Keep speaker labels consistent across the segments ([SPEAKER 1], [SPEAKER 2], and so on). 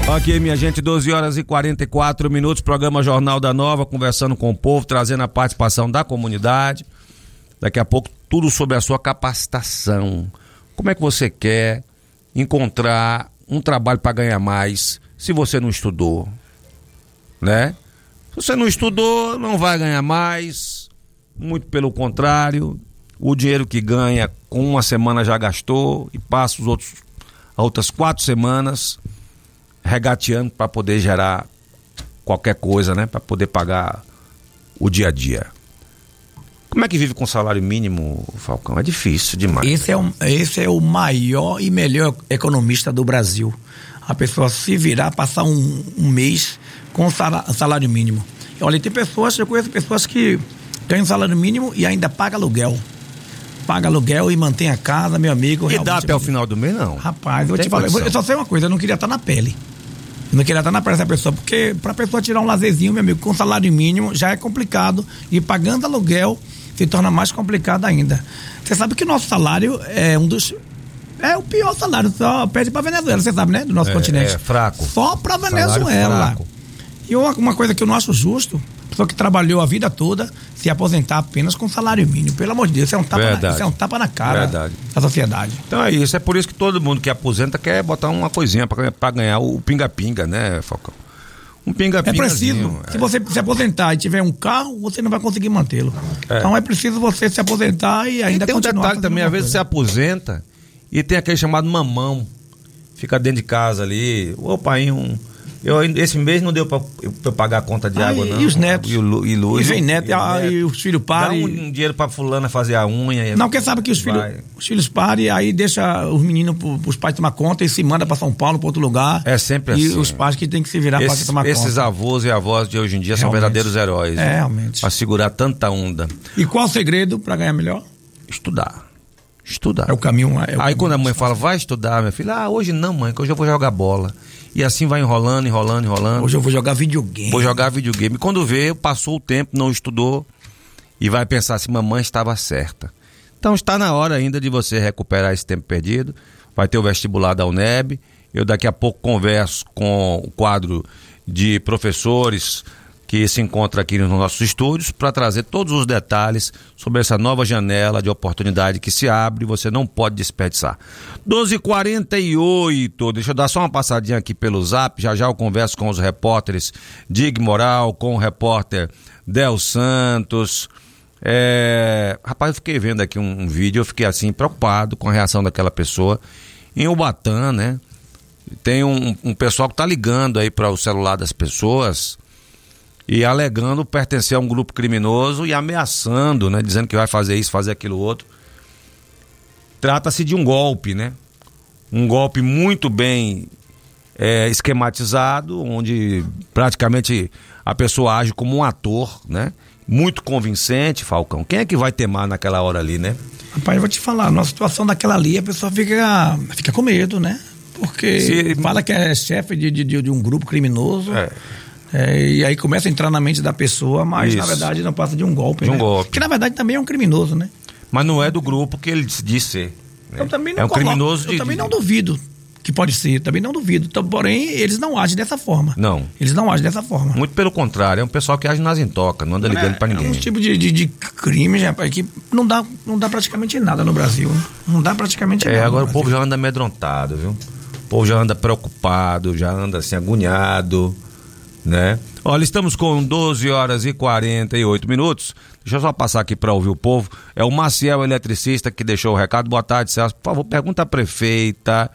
[SPEAKER 1] Ok, minha gente, 12 horas e 44 minutos, programa Jornal da Nova, conversando com o povo, trazendo a participação da comunidade. Daqui a pouco, tudo sobre a sua capacitação. Como é que você quer encontrar um trabalho para ganhar mais se você não estudou, né? Se você não estudou, não vai ganhar mais, muito pelo contrário, o dinheiro que ganha com uma semana já gastou e passa as outras 4 semanas regateando para poder gerar qualquer coisa, né? Para poder pagar o dia a dia. Como é que vive com salário mínimo, Falcão? É difícil demais.
[SPEAKER 2] Esse é o maior e melhor economista do Brasil. A pessoa se virar, passar um mês com salário mínimo. Olha, eu conheço pessoas que têm salário mínimo e ainda paga aluguel. Paga aluguel e mantém a casa, meu amigo.
[SPEAKER 1] E dá até o final do mês, não?
[SPEAKER 2] Rapaz, eu vou te falar, eu só sei uma coisa, eu não queria estar na pele. Eu não queria estar na pele dessa pessoa, porque pra pessoa tirar um lazerzinho, meu amigo, com salário mínimo, já é complicado. E pagando aluguel, se torna mais complicado ainda. Você sabe que o nosso salário é é o pior salário, só pede pra Venezuela, você sabe, né? Do nosso continente.
[SPEAKER 1] É fraco.
[SPEAKER 2] Só pra Venezuela. E uma coisa que eu não acho justo, a pessoa que trabalhou a vida toda se aposentar apenas com salário mínimo. Pelo amor de Deus, isso é um tapa na cara da sociedade.
[SPEAKER 1] Então é isso, é por isso que todo mundo que aposenta quer botar uma coisinha pra ganhar o pinga-pinga, né, Falcão? Um pinga-pinga.
[SPEAKER 2] É preciso. Se você se aposentar e tiver um carro, você não vai conseguir mantê-lo. Então é preciso você se aposentar e ainda
[SPEAKER 1] continuar. Tem um detalhe também, às vezes você aposenta e tem aquele chamado mamão. Fica dentro de casa ali. Ô, pai, esse mês não deu pra eu pagar a conta de água, não.
[SPEAKER 2] E os netos?
[SPEAKER 1] E luz.
[SPEAKER 2] E vem neto, e os filhos parem.
[SPEAKER 1] Dá um dinheiro pra fulana fazer a unha.
[SPEAKER 2] Não, porque sabe que os filhos parem, aí deixa os meninos os pais tomar conta e se manda pra São Paulo, pra outro lugar.
[SPEAKER 1] É sempre assim.
[SPEAKER 2] E os pais que tem que se virar pra tomar conta.
[SPEAKER 1] Esses avós e avós de hoje em dia são verdadeiros heróis.
[SPEAKER 2] Realmente.
[SPEAKER 1] Pra segurar tanta onda.
[SPEAKER 2] E qual o segredo pra ganhar melhor?
[SPEAKER 1] Estudar.
[SPEAKER 2] É o caminho.
[SPEAKER 1] Aí quando a mãe fala, vai estudar, minha filha, hoje não, mãe, que hoje eu vou jogar bola. E assim vai enrolando.
[SPEAKER 2] Hoje eu vou jogar videogame.
[SPEAKER 1] E quando vê, passou o tempo, não estudou e vai pensar se mamãe estava certa. Então está na hora ainda de você recuperar esse tempo perdido. Vai ter o vestibular da UNEB. Eu daqui a pouco converso com o quadro de professores que se encontra aqui nos nossos estúdios para trazer todos os detalhes sobre essa nova janela de oportunidade que se abre e você não pode desperdiçar. 12h48, deixa eu dar só uma passadinha aqui pelo Zap, já eu converso com os repórteres Dig Moral, com o repórter Del Santos. Rapaz, eu fiquei vendo aqui um vídeo, eu fiquei assim preocupado com a reação daquela pessoa em Ubatã, né? Tem um pessoal que tá ligando aí para o celular das pessoas e alegando pertencer a um grupo criminoso e ameaçando, né? Dizendo que vai fazer isso, fazer aquilo outro. Trata-se de um golpe, né? Um golpe muito bem esquematizado, onde praticamente a pessoa age como um ator, né? Muito convincente, Falcão. Quem é que vai temar naquela hora ali, né?
[SPEAKER 2] Rapaz, eu vou te falar, na situação daquela ali, a pessoa fica com medo, né? Porque fala que é chefe de um grupo criminoso. E aí começa a entrar na mente da pessoa, mas na verdade não passa de um golpe, né? Que na verdade também é um criminoso, né?
[SPEAKER 1] Mas não é do grupo que ele diz ser, né? Eu também não criminoso.
[SPEAKER 2] Eu também não duvido que pode ser, também não duvido. Então, porém, eles não agem dessa forma.
[SPEAKER 1] Não.
[SPEAKER 2] Eles não agem dessa forma.
[SPEAKER 1] Muito pelo contrário, é um pessoal que age nas intocas, não anda ligando pra ninguém.
[SPEAKER 2] É um tipo de crime, rapaz, que não dá praticamente nada no Brasil. Não dá praticamente nada.
[SPEAKER 1] Agora o povo já anda amedrontado, viu? O povo já anda preocupado, já anda assim, agoniado, né? Olha, estamos com 12 horas e 48 minutos. Deixa eu só passar aqui para ouvir o povo. É o Maciel, eletricista, que deixou o recado. Boa tarde, Celso. Por favor, pergunta à prefeita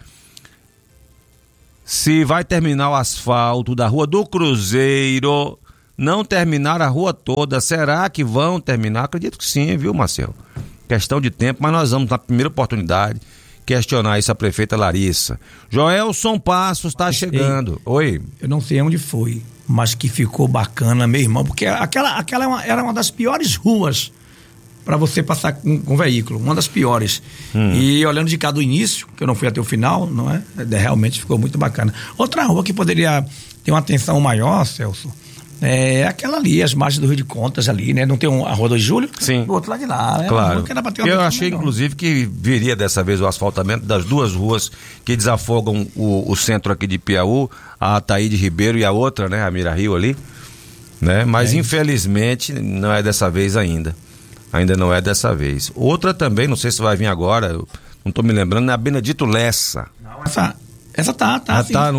[SPEAKER 1] se vai terminar o asfalto da Rua do Cruzeiro. Não terminar a rua toda. Será que vão terminar? Acredito que sim, viu, Marcelo? Questão de tempo, mas nós vamos, na primeira oportunidade, questionar isso a prefeita Larissa. Joelson Passos está chegando. Oi.
[SPEAKER 2] Eu não sei onde foi, mas que ficou bacana, meu irmão, porque aquela era uma das piores ruas para você passar com veículo, uma das piores. E olhando de cá do início, que eu não fui até o final, não é? Realmente ficou muito bacana. Outra rua que poderia ter uma atenção maior, Celso, É aquela ali, as margens do Rio de Contas ali, né? Não tem a Rua 2 de Julho?
[SPEAKER 1] Sim.
[SPEAKER 2] Do outro lado de lá.
[SPEAKER 1] Claro. Eu achei, inclusive, que viria dessa vez o asfaltamento das duas ruas que desafogam o centro aqui de Piauí, a Ataíde Ribeiro e a outra, né? A Mira Rio ali, né? Mas, infelizmente, não é dessa vez ainda. Ainda não é dessa vez. Outra também, não sei se vai vir agora, eu não estou me lembrando, é a Benedito Lessa.
[SPEAKER 2] Não, essa tá. Sim,
[SPEAKER 1] tá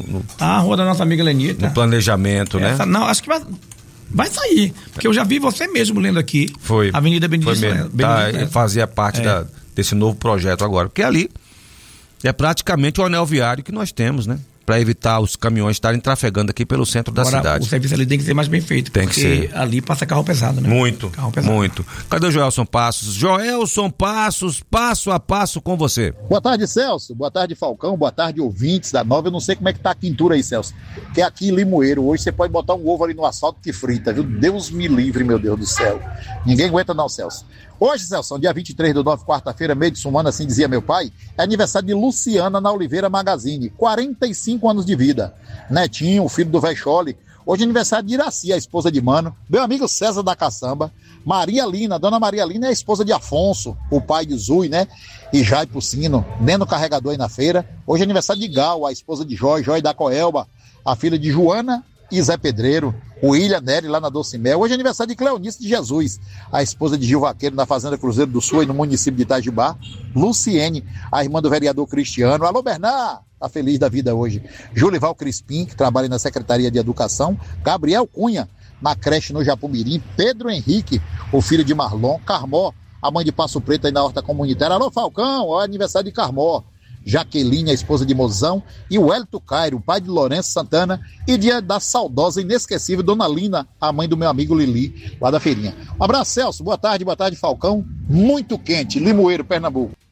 [SPEAKER 2] a rua da nossa amiga Lenita.
[SPEAKER 1] No planejamento,
[SPEAKER 2] essa, né? Não, acho que vai sair. Porque eu já vi você mesmo lendo aqui.
[SPEAKER 1] Foi.
[SPEAKER 2] Avenida Benedito.
[SPEAKER 1] Foi mesmo. Fazia parte desse novo projeto agora. Porque ali é praticamente o anel viário que nós temos, né? Para evitar os caminhões estarem trafegando aqui pelo centro da cidade.
[SPEAKER 2] O serviço ali tem que ser mais bem feito.
[SPEAKER 1] Tem que ser.
[SPEAKER 2] Porque ali passa carro pesado, né?
[SPEAKER 1] Muito. Cadê o Joelson Passos? Joelson Passos, passo a passo com você.
[SPEAKER 3] Boa tarde, Celso. Boa tarde, Falcão. Boa tarde, ouvintes da Nova. Eu não sei como é que tá a quintura aí, Celso. Que é aqui em Limoeiro. Hoje você pode botar um ovo ali no asfalto que frita, viu? Deus me livre, meu Deus do céu. Ninguém aguenta não, Celso. Hoje, Celso, dia 23/9, quarta-feira, meio de semana, assim dizia meu pai, é aniversário de Luciana na Oliveira Magazine, 45 anos de vida. Netinho, o filho do Vexoli. Hoje é aniversário de Iraci, a esposa de Mano, meu amigo César da Caçamba, Maria Lina, dona Maria Lina é a esposa de Afonso, o pai de Zui, né? E Jai Pucino, Neno Carregador aí na feira. Hoje é aniversário de Gal, a esposa de Jói da Coelba, a filha de Joana e Zé Pedreiro, o William Nery lá na Doce Mel. Hoje é aniversário de Cleonice de Jesus, a esposa de Gil Vaqueiro na Fazenda Cruzeiro do Sul, aí no município de Itajubá. Luciene, a irmã do vereador Cristiano. Alô, Bernard, tá feliz da vida hoje. Julival Crispim, que trabalha na Secretaria de Educação. Gabriel Cunha, na creche no Japumirim. Pedro Henrique, o filho de Marlon. Carmó, a mãe de Passo Preto aí na horta comunitária. Alô, Falcão, ó, aniversário de Carmó. Jaqueline, a esposa de Mozão, e o Hélito Cairo, o pai de Lourenço Santana, e dia da saudosa, inesquecível Dona Lina, a mãe do meu amigo Lili, lá da feirinha. Um abraço, Celso, boa tarde, Falcão, muito quente, Limoeiro, Pernambuco.